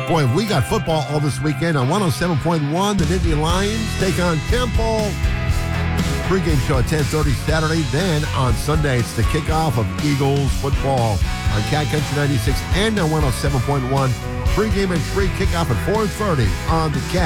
Boy, we got football all this weekend on 107.1. The Nittany Lions take on Temple. Pre-game show at 10:30 Saturday. Then on Sunday, it's the kickoff of Eagles football on Cat Country 96 and on 107.1. Pre-game and free kickoff at 4:30 on the Cat.